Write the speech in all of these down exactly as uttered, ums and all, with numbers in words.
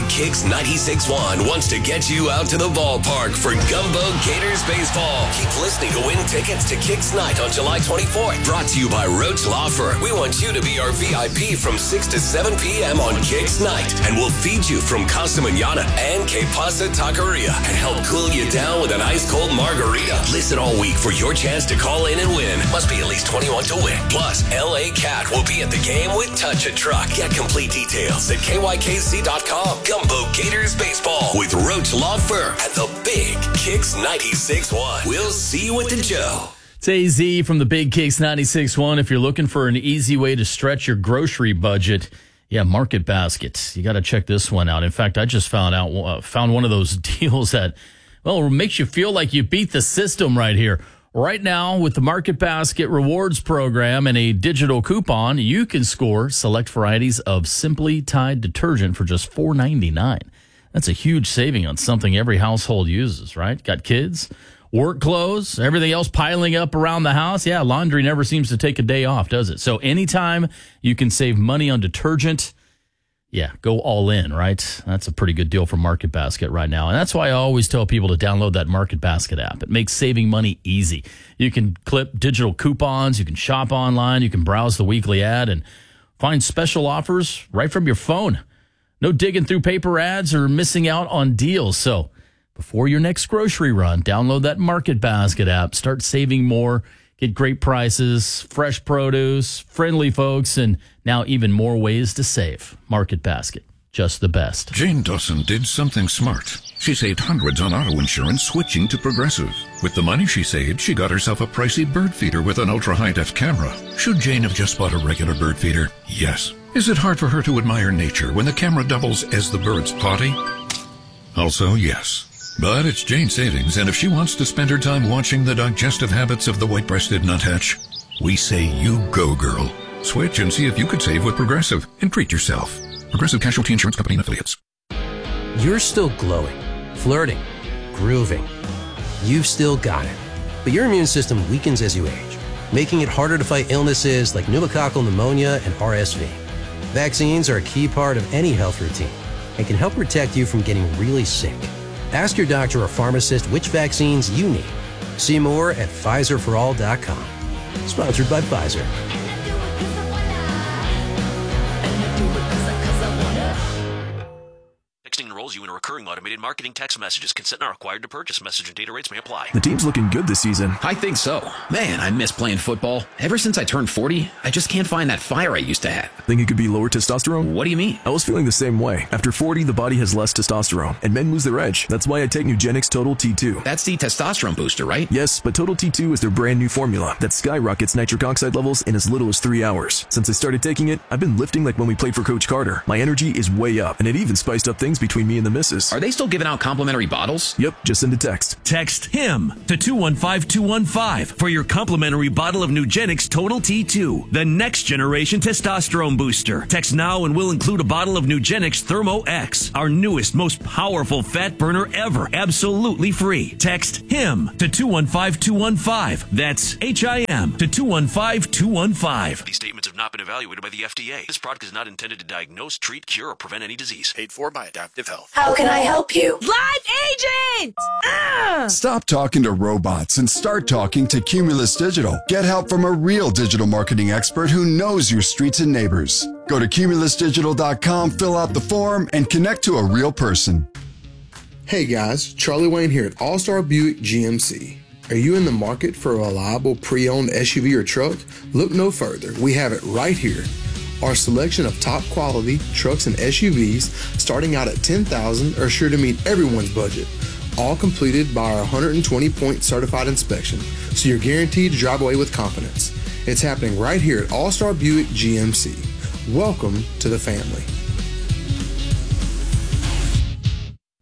Kicks ninety-six point one wants to get you out to the ballpark for Gumbo Gators baseball. Keep listening to win tickets to Kicks Night on July twenty-fourth. Brought to you by Roach Law Firm. We want you to be our V I P from six to seven p.m. on Kicks Night. And we'll feed you from Casa Manana and Que Pasa Taqueria and help cool you down with an ice-cold margarita. Listen all week for your chance to call in and win. Must be at least twenty-one to win. Plus, L A Cat will be at the game with Touch a Truck. Get complete details at K Y K C dot com. Gumbo Gators Baseball with Roach Law Firm at the Big Kicks ninety-six point one. We'll see you at the Joe. It's A Z from the Big Kicks ninety-six point one. If you're looking for an easy way to stretch your grocery budget, yeah, Market Basket. You got to check this one out. In fact, I just found out uh, found one of those deals that, well, makes you feel like you beat the system right here. Right now, with the Market Basket Rewards Program and a digital coupon, you can score select varieties of Simply Tide detergent for just four ninety-nine. That's a huge saving on something every household uses, right? Got kids, work clothes, everything else piling up around the house. Yeah, laundry never seems to take a day off, does it? So anytime you can save money on detergent, yeah, go all in, right? That's a pretty good deal for Market Basket right now. And that's why I always tell people to download that Market Basket app. It makes saving money easy. You can clip digital coupons, you can shop online, you can browse the weekly ad and find special offers right from your phone. No digging through paper ads or missing out on deals. So before your next grocery run, download that Market Basket app. Start saving more. Get great prices, fresh produce, friendly folks, and now even more ways to save. Market Basket, just the best. Jane Dawson did something smart. She saved hundreds on auto insurance switching to Progressive. With the money she saved, she got herself a pricey bird feeder with an ultra-high-def camera. Should Jane have just bought a regular bird feeder? Yes. Is it hard for her to admire nature when the camera doubles as the bird's potty? Also, yes. But it's Jane's savings, and if she wants to spend her time watching the digestive habits of the white-breasted nuthatch, we say you go, girl. Switch and see if you could save with Progressive and treat yourself. Progressive Casualty Insurance Company and Affiliates. You're still glowing, flirting, grooving. You've still got it. But your immune system weakens as you age, making it harder to fight illnesses like pneumococcal pneumonia and R S V. Vaccines are a key part of any health routine and can help protect you from getting really sick. Ask your doctor or pharmacist which vaccines you need. See more at Pfizer for all dot com. Sponsored by Pfizer. Texting enrolls you in a recurring automated marketing text messages. Consent not required to purchase. Message and data rates may apply. The team's looking good this season. I think so. Man, I miss playing football. Ever since I turned forty, I just can't find that fire I used to have. Think it could be lower testosterone? What do you mean? I was feeling the same way. After forty, the body has less testosterone, and men lose their edge. That's why I take Nugenix Total T two. That's the testosterone booster, right? Yes, but Total T two is their brand new formula that skyrockets nitric oxide levels in as little as three hours. Since I started taking it, I've been lifting like when we played for Coach Carter. My energy is way up, and it even spiced up things between me and the missus. Are they still giving out complimentary bottles? Yep, just send a text. Text HIM to two one five two one five for your complimentary bottle of Nugenix Total T two, the next generation testosterone booster. Text now and we'll include a bottle of Nugenix Thermo X, our newest, most powerful fat burner ever, absolutely free. Text HIM to two one five two one five. That's H I M to two one five two one five. These statements have not been evaluated by the F D A. This product is not intended to diagnose, treat, cure, or prevent any disease. Paid for by Adaptive Health. How can I help you? Live agent! Ah! Stop talking to robots and start talking to Cumulus Digital. Get help from a real digital marketing expert who knows your streets and neighbors. Go to cumulus digital dot com, fill out the form, and connect to a real person. Hey guys, Charlie Wayne here at All-Star Buick G M C. Are you in the market for a reliable pre-owned S U V or truck? Look no further. We have it right here. Our selection of top quality trucks and S U Vs starting out at ten thousand dollars are sure to meet everyone's budget. All completed by our one hundred twenty point certified inspection, so you're guaranteed to drive away with confidence. It's happening right here at All-Star Buick G M C. Welcome to the family.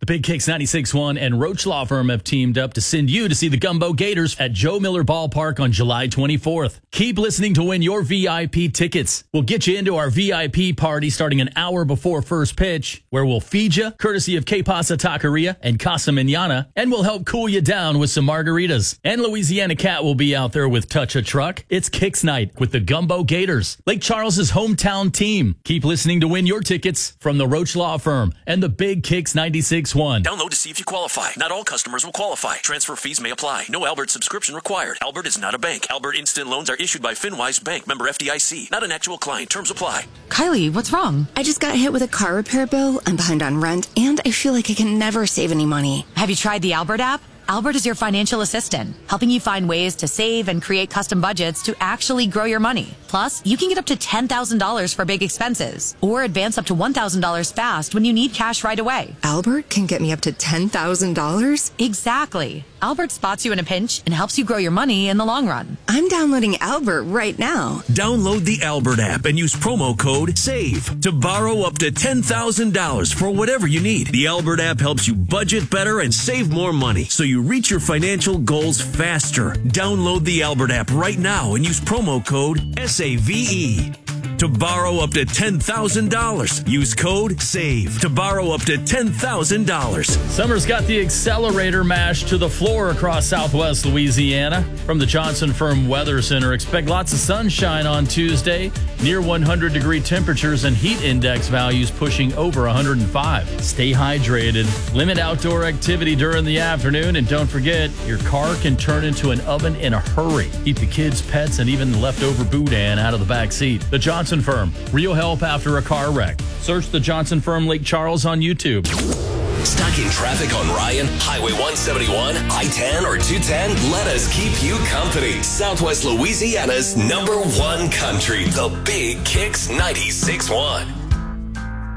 The Big Kicks ninety-six point one and Roach Law Firm have teamed up to send you to see the Gumbo Gators at Joe Miller Ballpark on July twenty-fourth. Keep listening to win your V I P tickets. We'll get you into our V I P party starting an hour before first pitch, where we'll feed you, courtesy of Que Pasa Taqueria and Casa Manana, and we'll help cool you down with some margaritas. And Louisiana Cat will be out there with Touch a Truck. It's Kicks Night with the Gumbo Gators, Lake Charles's hometown team. Keep listening to win your tickets from the Roach Law Firm and the Big Kicks ninety-six point one. Download to see if you qualify. Not all customers will qualify. Transfer fees may apply. No Albert subscription required. Albert is not a bank. Albert Instant Loans are issued by FinWise Bank, member F D I C. Not an actual client. Terms apply. Kylie, what's wrong? I just got hit with a car repair bill. I'm behind on rent, and I feel like I can never save any money. Have you tried the Albert app? Albert is your financial assistant, helping you find ways to save and create custom budgets to actually grow your money. Plus, you can get up to ten thousand dollars for big expenses or advance up to one thousand dollars fast when you need cash right away. Albert can get me up to ten thousand dollars? Exactly. Albert spots you in a pinch and helps you grow your money in the long run. I'm downloading Albert right now. Download the Albert app and use promo code SAVE to borrow up to ten thousand dollars for whatever you need. The Albert app helps you budget better and save more money so you reach your financial goals faster. Download the Albert app right now and use promo code S A V E to borrow up to ten thousand dollars. Use code SAVE to borrow up to ten thousand dollars. Summer's got the accelerator mashed to the floor across southwest Louisiana. From the Johnson Firm Weather Center, expect lots of sunshine on Tuesday, near one hundred degree temperatures and heat index values pushing over one hundred five. Stay hydrated, limit outdoor activity during the afternoon, and don't forget, your car can turn into an oven in a hurry. Keep the kids, pets, and even the leftover boudin out of the back seat. The Johnson Firm, real help after a car wreck. Search the Johnson Firm Lake Charles on YouTube. Stuck in traffic on Ryan, Highway one seventy-one, I ten, or two ten? Let us keep you company. Southwest Louisiana's number one country, the Big Kicks ninety-six point one.